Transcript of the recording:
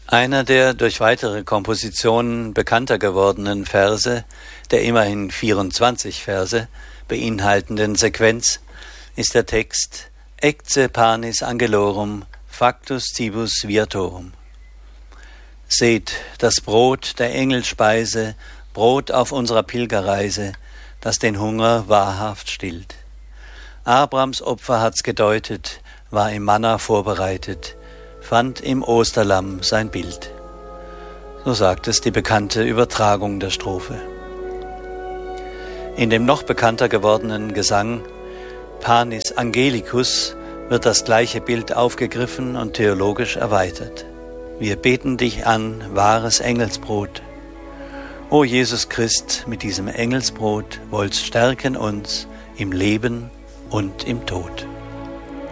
Einer der durch weitere Kompositionen bekannter gewordenen Verse, der immerhin 24 Verse beinhaltenden Sequenz, ist der Text Ecce panis angelorum, factus cibus viatorum. Seht, das Brot der Engelspeise, Brot auf unserer Pilgerreise, das den Hunger wahrhaft stillt. Abrams Opfer hat's gedeutet, war im Manna vorbereitet, fand im Osterlamm sein Bild. So sagt es die bekannte Übertragung der Strophe. In dem noch bekannter gewordenen Gesang Panis Angelicus wird das gleiche Bild aufgegriffen und theologisch erweitert. Wir beten dich an, wahres Engelsbrot. O Jesus Christ, mit diesem Engelsbrot wollst stärken uns im Leben und im Tod.